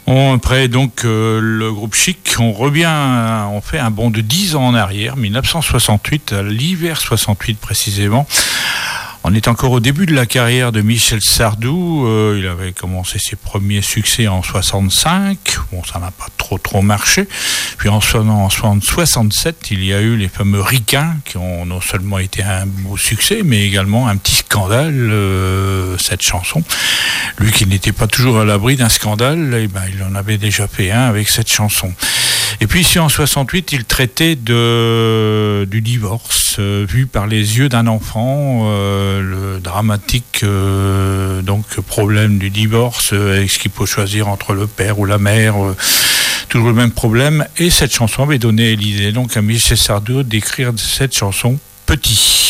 Après donc le groupe Chic, on fait un bond de 10 ans en arrière, 1968, à l'hiver 68 précisément. On est encore au début de la carrière de Michel Sardou. Il avait commencé ses premiers succès en 65. Bon, ça n'a pas trop marché. Puis en 67, il y a eu les fameux Ricains qui ont non seulement été un beau succès, mais également un petit scandale, cette chanson. Lui qui n'était pas toujours à l'abri d'un scandale, il en avait déjà fait un avec cette chanson. Et puis ici en 68, il traitait du divorce vu par les yeux d'un enfant, le dramatique problème du divorce, est-ce qu'il faut choisir entre le père ou la mère, toujours le même problème. Et cette chanson avait donné l'idée donc à Michel Sardou d'écrire cette chanson Petit.